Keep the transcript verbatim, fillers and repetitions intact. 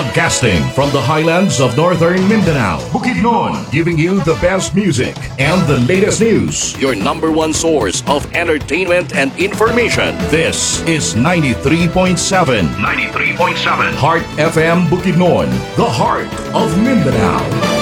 Broadcasting from the highlands of northern Mindanao, Bukidnon, giving you the best music and the latest news. Your number one source of entertainment and information. This is ninety-three point seven. ninety-three point seven. Heart F M Bukidnon, the heart of Mindanao.